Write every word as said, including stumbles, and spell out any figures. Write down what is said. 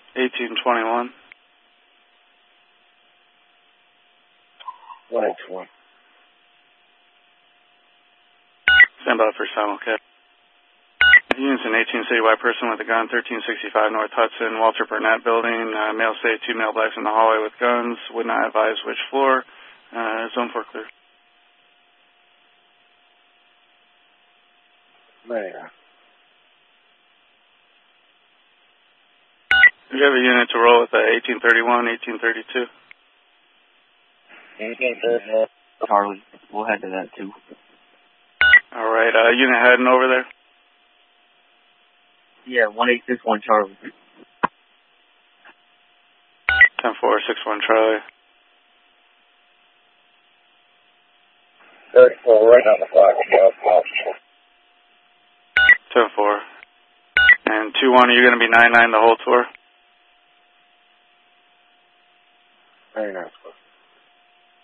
eighteen twenty-one. one eighty-one. Stand by for simulcast. Unison eighteen citywide person with a gun, thirteen sixty-five North Hudson, Walter Burnett building. Uh, male state, two male blacks in the hallway with guns. Would not advise which floor. Uh, zone four clear. Man. Do you have a unit to roll with uh, eighteen thirty-one, eighteen thirty-two? eighteen thirty-one. Charlie, we'll head to that too. All right, uh, unit heading over there. Yeah, one eight six one Charlie. ten four six one Charlie. thirty-four, right on the clock. ten four. And two one, are you going to be nine nine the whole tour? Very nice.